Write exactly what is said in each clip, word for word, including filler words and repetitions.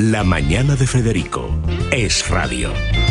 La mañana de Federico es radio.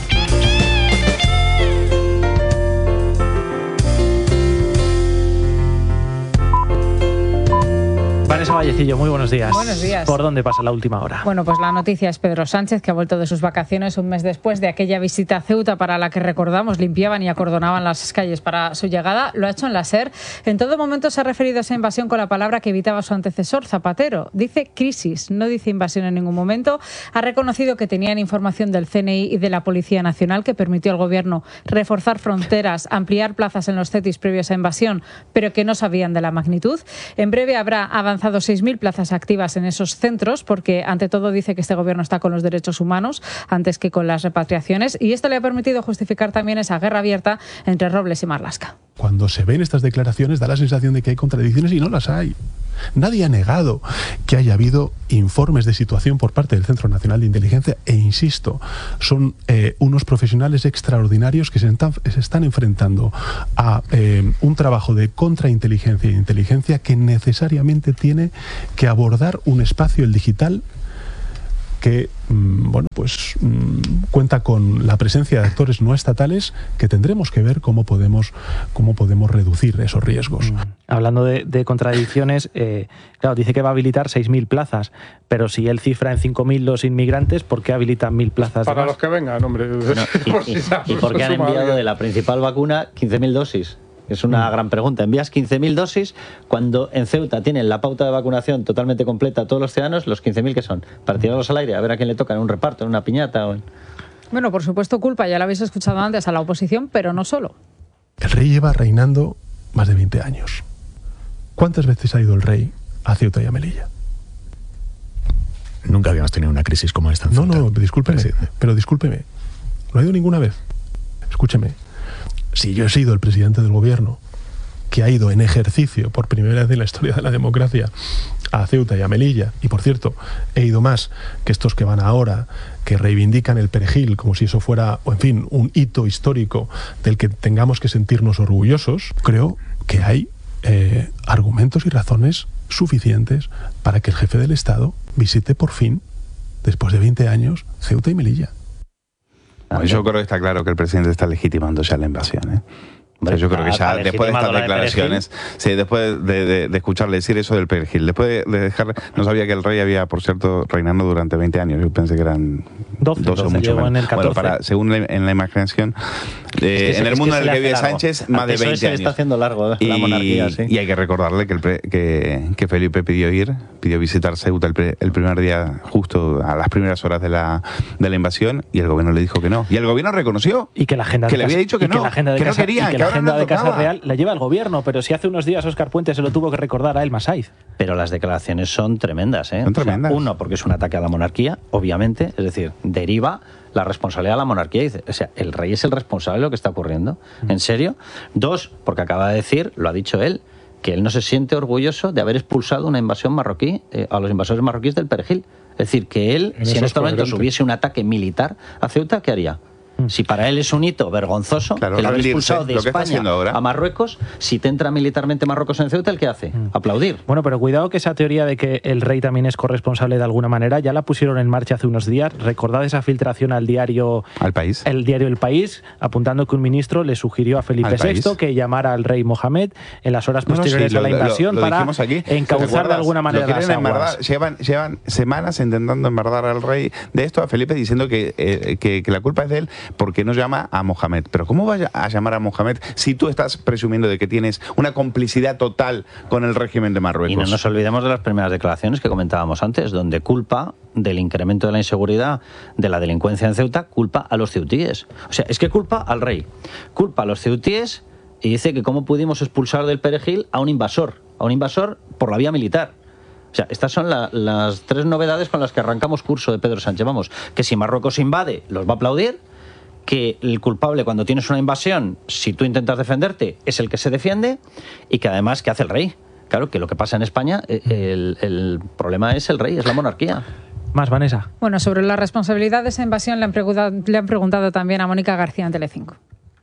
Vanessa Vallecillo, muy buenos días. Buenos días. ¿Por dónde pasa la última hora? Bueno, pues la noticia es Pedro Sánchez, que ha vuelto de sus vacaciones un mes después de aquella visita a Ceuta para la que, recordamos, limpiaban y acordonaban las calles para su llegada. Lo ha hecho en la SER. En todo momento se ha referido a esa invasión con la palabra que evitaba su antecesor, Zapatero. Dice crisis, no dice invasión en ningún momento. Ha reconocido que tenían información del C N I y de la Policía Nacional que permitió al Gobierno reforzar fronteras, ampliar plazas en los CETIs previos a invasión, pero que no sabían de la magnitud. En breve habrá avanzado seis mil plazas activas en esos centros, porque ante todo dice que este gobierno está con los derechos humanos antes que con las repatriaciones, y esto le ha permitido justificar también esa guerra abierta entre Robles y Marlaska. Cuando se ven estas declaraciones da la sensación de que hay contradicciones y no las hay. Nadie ha negado que haya habido informes de situación por parte del Centro Nacional de Inteligencia e, insisto, son eh, unos profesionales extraordinarios que se están, se están enfrentando a eh, un trabajo de contrainteligencia e inteligencia que necesariamente tiene que abordar un espacio, el digital, que mmm, bueno, pues mmm, cuenta con la presencia de actores no estatales que tendremos que ver cómo podemos, cómo podemos reducir esos riesgos. Mm. Hablando de, de contradicciones, eh, claro, dice que va a habilitar seis mil plazas, pero si él cifra en cinco mil los inmigrantes, ¿por qué habilitan mil plazas? Para más? los que vengan, hombre. No, y, y, y por qué han enviado de la principal vacuna quince mil dosis. Es una gran pregunta. Envías quince mil dosis cuando en Ceuta tienen la pauta de vacunación totalmente completa a todos los ciudadanos. ¿Los quince mil que son? Para tirarlos al aire, a ver a quién le toca en un reparto, en una piñata o en... Bueno, por supuesto, culpa, ya lo habéis escuchado antes, a la oposición, pero no solo. El rey lleva reinando más de veinte años. ¿Cuántas veces ha ido el rey a Ceuta y a Melilla? Nunca habíamos tenido una crisis como esta en No, Ceuta. no, discúlpeme, Presidente. pero discúlpeme. No ha ido ninguna vez. Escúcheme. Si yo he sido el presidente del gobierno que ha ido en ejercicio por primera vez en la historia de la democracia a Ceuta y a Melilla, y por cierto, he ido más que estos que van ahora, que reivindican el perejil como si eso fuera, o en fin, un hito histórico del que tengamos que sentirnos orgullosos, creo que hay eh, argumentos y razones suficientes para que el jefe del Estado visite por fin, después de veinte años, Ceuta y Melilla. Bueno, yo creo que está claro que el presidente está legitimando ya la invasión, ¿eh? O sea, yo creo que ya después de estas declaraciones, sí, después de, de, de escucharle decir eso del perejil, después de dejar, no sabía que el rey había, por cierto, reinando durante veinte años, yo pensé que eran doce, doce o mucho menos. En el catorce. Bueno, para, según la, en la imaginación, eh, es que en el es mundo que en el que vive largo. Sánchez, más de veinte se años. Está haciendo largo y, la monarquía, sí. Y hay que recordarle que, el pre, que, que Felipe pidió ir, pidió visitar Ceuta el, pre, el primer día, justo a las primeras horas de la, de la invasión, y el gobierno le dijo que no. Y el gobierno reconoció y que la agenda que de le casa, había dicho que no, que, la agenda de que casa, no quería, y que, que la ahora agenda no de Casa tocaba. Real la lleva el gobierno, pero si hace unos días Óscar Puente se lo tuvo que recordar a él Masaiz. Pero las declaraciones son tremendas, ¿eh? Son tremendas. O sea, uno, porque es un ataque a la monarquía, obviamente, es decir, deriva la responsabilidad a la monarquía. Dice, o sea, el rey es el responsable de lo que está ocurriendo. ¿En serio? Dos, porque acaba de decir, lo ha dicho él, que él no se siente orgulloso de haber expulsado una invasión marroquí, eh, a los invasores marroquíes del perejil. Es decir, que él, En si en eso estos es momentos coherente. hubiese un ataque militar a Ceuta, ¿qué haría? Si para él es un hito vergonzoso, Claro, el haber rendirse, expulsado de lo que está España haciendo ahora. a Marruecos, si te entra militarmente Marruecos en Ceuta, ¿el qué hace? Mm. Aplaudir. Bueno, pero cuidado que esa teoría de que el rey también es corresponsable de alguna manera, ya la pusieron en marcha hace unos días. Recordad esa filtración al diario Al país. el diario El País, apuntando que un ministro le sugirió a Felipe Al sexto País. que llamara al rey Mohamed en las horas No, no, posteriores sí, a la lo- lo- invasión lo para dijimos aquí. ¿Te encauzar de acuerdas? alguna manera Lo las quieren aguas. embardar. Llevan, llevan semanas intentando embardar al rey de esto, a Felipe, diciendo que, eh, que, que la culpa es de él porque no llama a Mohamed. Pero ¿cómo va a llamar a Mohamed si tú estás presumiendo de que tienes una complicidad total con el régimen de Marruecos? Y no nos olvidemos de las primeras declaraciones que comentábamos antes, donde culpa del incremento de la inseguridad, de la delincuencia en Ceuta, culpa a los ceutíes. O sea, es que culpa al rey, culpa a los ceutíes y dice que cómo pudimos expulsar del perejil a un invasor, a un invasor por la vía militar. O sea, estas son la, las tres novedades con las que arrancamos curso de Pedro Sánchez. Vamos, que si Marruecos invade, los va a aplaudir, que el culpable cuando tienes una invasión, si tú intentas defenderte, es el que se defiende, y que además, ¿qué hace el rey? Claro, que lo que pasa en España, el, el problema es el rey, es la monarquía. Más, Vanessa. Bueno, sobre la responsabilidad de esa invasión le han preguntado, le han preguntado también a Mónica García en Telecinco.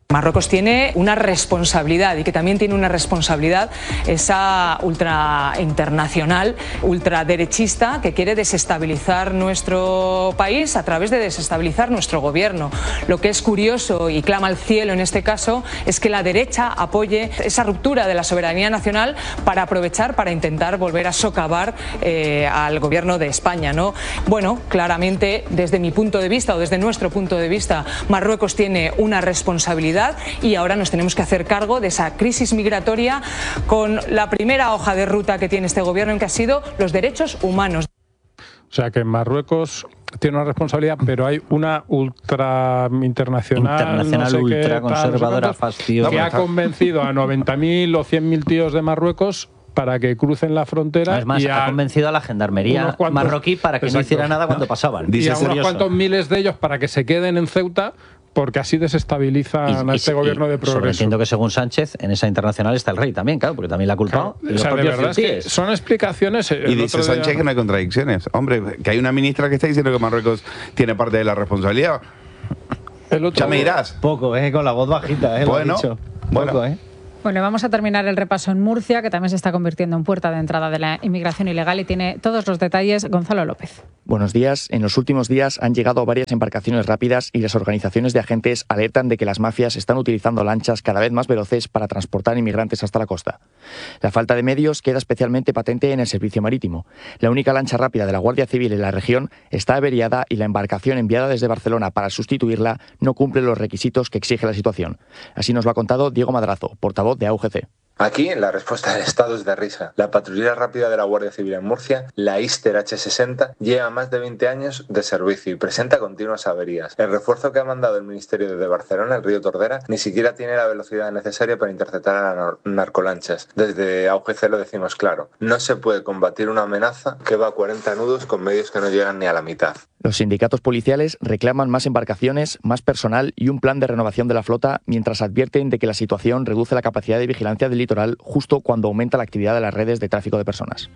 Marruecos tiene una responsabilidad y que también tiene una responsabilidad esa ultra internacional, ultraderechista que quiere desestabilizar nuestro país a través de desestabilizar nuestro gobierno. Lo que es curioso y clama al cielo en este caso es que la derecha apoye esa ruptura de la soberanía nacional para aprovechar, para intentar volver a socavar eh, al gobierno de España, ¿no? Bueno, claramente desde mi punto de vista o desde nuestro punto de vista, Marruecos tiene una responsabilidad y ahora nos tenemos que hacer cargo de esa crisis migratoria con la primera hoja de ruta que tiene este gobierno, en que ha sido los derechos humanos. O sea que Marruecos tiene una responsabilidad, pero hay una ultra internacional, internacional no sé ultra qué, conservadora, tal, fastidiosa, que ha convencido a noventa mil o cien mil tíos de Marruecos para que crucen la frontera. Además, y a ha convencido a la gendarmería cuantos, marroquí para que exacto, no hiciera nada cuando no, pasaban. Y a unos cuantos miles de ellos para que se queden en Ceuta, porque así desestabilizan y, a este y, gobierno de progreso. Entiendo que según Sánchez, en esa internacional está el rey también, claro, porque también la ha culpado. Claro, o sea, de verdad es que son explicaciones. Y dice Sánchez día... que no hay contradicciones. Hombre, que hay una ministra que está diciendo que Marruecos tiene parte de la responsabilidad. El otro ya me dirás. Poco, ¿eh? Con la voz bajita, ¿eh? Lo bueno, dicho. Bueno. Poco, ¿eh? Bueno, vamos a terminar el repaso en Murcia, que también se está convirtiendo en puerta de entrada de la inmigración ilegal, y tiene todos los detalles Gonzalo López. Buenos días. En los últimos días han llegado varias embarcaciones rápidas y las organizaciones de agentes alertan de que las mafias están utilizando lanchas cada vez más veloces para transportar inmigrantes hasta la costa. La falta de medios queda especialmente patente en el servicio marítimo. La única lancha rápida de la Guardia Civil en la región está averiada y la embarcación enviada desde Barcelona para sustituirla no cumple los requisitos que exige la situación. Así nos lo ha contado Diego Madrazo, portavoz de A U G C. Aquí, la respuesta del Estado es de risa. La patrulla rápida de la Guardia Civil en Murcia, la Ister H sesenta, lleva más de veinte años de servicio y presenta continuas averías. El refuerzo que ha mandado el Ministerio desde Barcelona, el río Tordera, ni siquiera tiene la velocidad necesaria para interceptar a las narcolanchas. Desde A U G C lo decimos claro. No se puede combatir una amenaza que va a cuarenta nudos con medios que no llegan ni a la mitad. Los sindicatos policiales reclaman más embarcaciones, más personal y un plan de renovación de la flota, mientras advierten de que la situación reduce la capacidad de vigilancia del litoral justo cuando aumenta la actividad de las redes de tráfico de personas.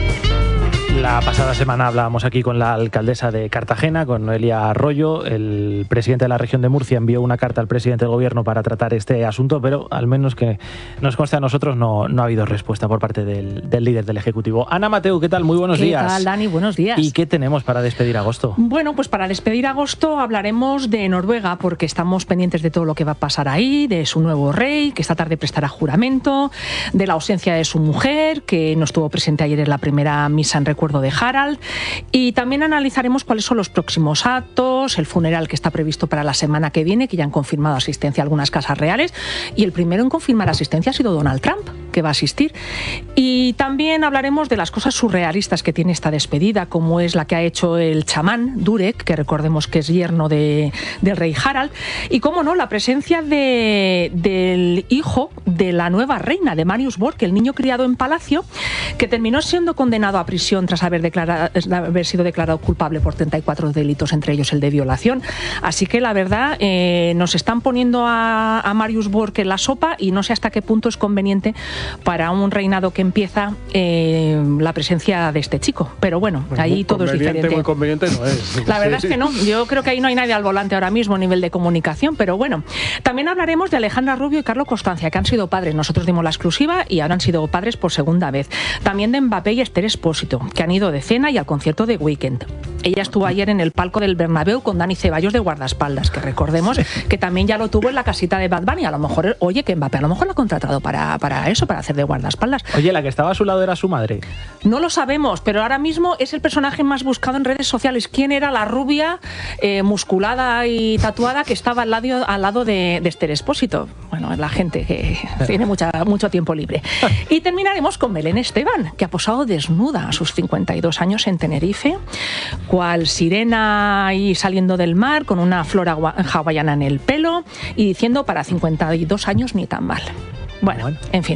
La pasada semana hablábamos aquí con la alcaldesa de Cartagena, con Noelia Arroyo. El presidente de la región de Murcia envió una carta al presidente del gobierno para tratar este asunto, pero al menos que nos conste a nosotros no, no ha habido respuesta por parte del, del líder del Ejecutivo. Ana Mateu, ¿qué tal? Muy buenos ¿Qué días. ¿Qué tal, Dani? Buenos días. ¿Y qué tenemos para despedir agosto? Bueno, pues para despedir agosto hablaremos de Noruega, porque estamos pendientes de todo lo que va a pasar ahí, de su nuevo rey, que esta tarde prestará juramento, de la ausencia de su mujer, que no estuvo presente ayer en la primera misa en recuerdo de Harald, y también analizaremos cuáles son los próximos actos, el funeral que está previsto para la semana que viene, que ya han confirmado asistencia a algunas casas reales, y el primero en confirmar asistencia ha sido Donald Trump, que va a asistir. Y también hablaremos de las cosas surrealistas que tiene esta despedida, como es la que ha hecho el chamán Durek, que recordemos que es yerno de, del rey Harald, y cómo no, la presencia de, del hijo de la nueva reina, de Marius Borg, el niño criado en palacio, que terminó siendo condenado a prisión tras haber, declarado, haber sido declarado culpable por treinta y cuatro delitos, entre ellos el de violación. Así que la verdad, eh, nos están poniendo a, a Marius Borg en la sopa, y no sé hasta qué punto es conveniente para un reinado que empieza eh, la presencia de este chico. Pero bueno, pues ahí todo es diferente. Muy conveniente no es. La verdad sí. es que no. Yo creo que ahí no hay nadie al volante ahora mismo a nivel de comunicación, pero bueno. También hablaremos de Alejandra Rubio y Carlos Constancia, que han sido padres. Nosotros dimos la exclusiva y ahora han sido padres por segunda vez. También de Mbappé y Esther Expósito, que han ido de cena y al concierto de Weekend. Ella estuvo ayer en el palco del Bernabéu con Dani Ceballos de guardaespaldas, que recordemos que también ya lo tuvo en la casita de Bad Bunny. A lo mejor, oye, que Mbappé a lo mejor lo ha contratado para, para eso, para hacer de guardaespaldas. Oye, la que estaba a su lado era su madre. No lo sabemos, pero ahora mismo es el personaje más buscado en redes sociales. ¿Quién era la rubia, eh, musculada y tatuada que estaba al lado, al lado de, de Esther Expósito? Bueno, es la gente que tiene mucha, mucho tiempo libre. Y terminaremos con Belén Esteban, que ha posado desnuda a sus cincuenta y dos años en Tenerife, cual sirena ahí saliendo del mar, con una flora hawaiana en el pelo y diciendo: para cincuenta y dos años ni tan mal. Bueno, en fin,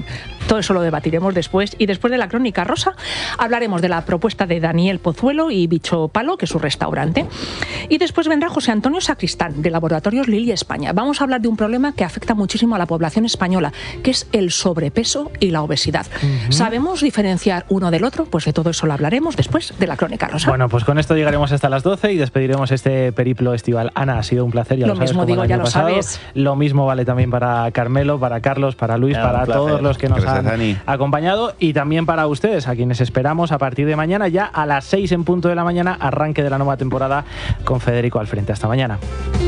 Todo eso lo debatiremos después. Y después de la crónica rosa hablaremos de la propuesta de Daniel Pozuelo y Bicho Palo, que es su restaurante. Y después vendrá José Antonio Sacristán, de Laboratorios Lilly España. Vamos a hablar de un problema que afecta muchísimo a la población española, que es el sobrepeso y la obesidad. Uh-huh. ¿Sabemos diferenciar uno del otro? Pues de todo eso lo hablaremos después de la crónica rosa. Bueno, pues con esto llegaremos hasta las doce y despediremos este periplo estival. Ana, ha sido un placer. Ya lo, lo mismo sabes, digo, ya lo pasado. sabes. Lo mismo vale también para Carmelo, para Carlos, para Luis, ya, para todos los que nos Gracias, han Dani. acompañado, y también para ustedes, a quienes esperamos a partir de mañana, ya a las seis en punto de la mañana, arranque de la nueva temporada con Federico al frente. Hasta mañana.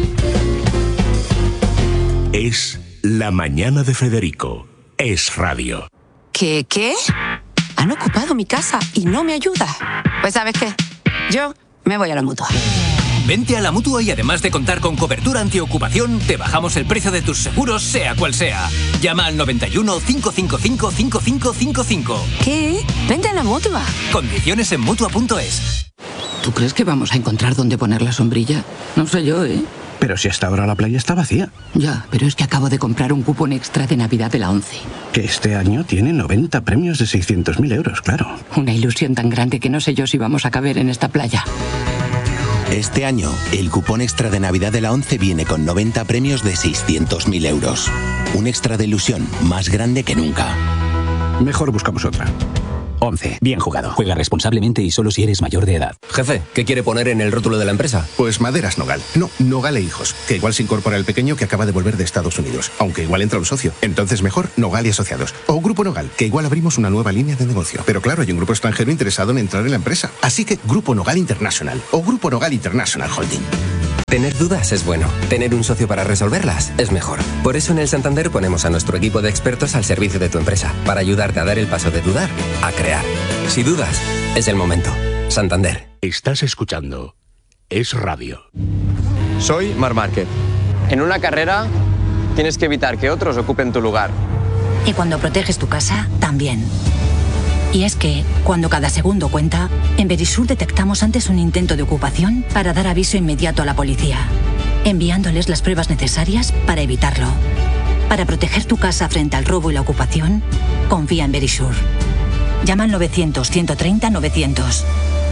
Es La Mañana de Federico. Es radio. ¿Qué? ¿Qué? Han ocupado mi casa y no me ayuda. Pues ¿sabes qué? Yo me voy a la Mutua. Vente a la Mutua y además de contar con cobertura antiocupación, te bajamos el precio de tus seguros, sea cual sea. Llama al noventa y uno, cinco cinco cinco, cinco cinco cinco cinco. ¿Qué? Vente a la Mutua. Condiciones en Mutua punto es. ¿Tú crees que vamos a encontrar dónde poner la sombrilla? No sé yo, ¿eh? Pero si hasta ahora la playa está vacía. Ya, pero es que acabo de comprar un cupón extra de Navidad de la ONCE. Que este año tiene noventa premios de seiscientos mil euros, claro. Una ilusión tan grande que no sé yo si vamos a caber en esta playa. Este año, el cupón extra de Navidad de la ONCE viene con noventa premios de seiscientos mil euros. Un extra de ilusión más grande que nunca. Mejor buscamos otra. ONCE. Bien jugado. Juega responsablemente y solo si eres mayor de edad. Jefe, ¿qué quiere poner en el rótulo de la empresa? Pues Maderas Nogal. No, Nogal e Hijos. Que igual se incorpora el pequeño que acaba de volver de Estados Unidos. Aunque igual entra un socio. Entonces mejor Nogal y Asociados. O Grupo Nogal, que igual abrimos una nueva línea de negocio. Pero claro, hay un grupo extranjero interesado en entrar en la empresa. Así que Grupo Nogal International. O Grupo Nogal International Holding. Tener dudas es bueno. Tener un socio para resolverlas es mejor. Por eso en el Santander ponemos a nuestro equipo de expertos al servicio de tu empresa, para ayudarte a dar el paso de dudar a crear. Si dudas, es el momento. Santander. Estás escuchando Es Radio. Soy Marc Márquez. En una carrera tienes que evitar que otros ocupen tu lugar. Y cuando proteges tu casa, también. Y es que, cuando cada segundo cuenta, en Verisur detectamos antes un intento de ocupación para dar aviso inmediato a la policía, enviándoles las pruebas necesarias para evitarlo. Para proteger tu casa frente al robo y la ocupación, confía en Verisur. Llama al novecientos, ciento treinta, novecientos.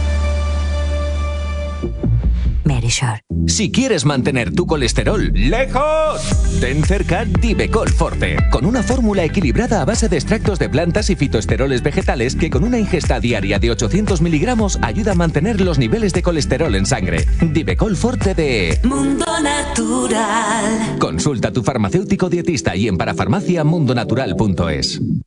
Verisur. Si quieres mantener tu colesterol lejos, ten cerca Divecol Forte, con una fórmula equilibrada a base de extractos de plantas y fitoesteroles vegetales que con una ingesta diaria de ochocientos miligramos ayuda a mantener los niveles de colesterol en sangre. Divecol Forte de Mundo Natural. Consulta a tu farmacéutico dietista y en parafarmacia mundonatural punto es.